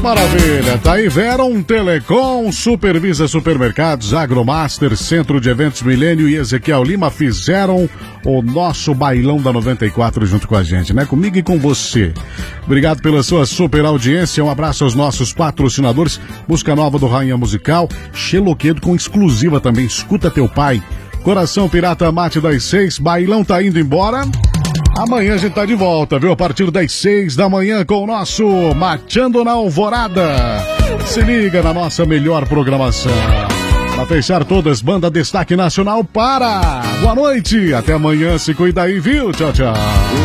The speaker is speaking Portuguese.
Maravilha, tá aí Veron Telecom, Supervisa Supermercados, Agromaster, Centro de Eventos Milênio e Ezequiel Lima fizeram o nosso bailão da 94 junto com a gente, né? Comigo e com você. Obrigado pela sua super audiência, um abraço aos nossos patrocinadores, Busca Nova do Rainha Musical, Xeloquedo com exclusiva também, Escuta Teu Pai, Coração Pirata Mate das 6, bailão tá indo embora. Amanhã a gente tá de volta, viu? A partir das 6 da manhã com o nosso Mateando na Alvorada. Se liga na nossa melhor programação. Pra fechar todas, banda Destaque Nacional para. Boa noite, até amanhã, se cuida aí, viu? Tchau, tchau.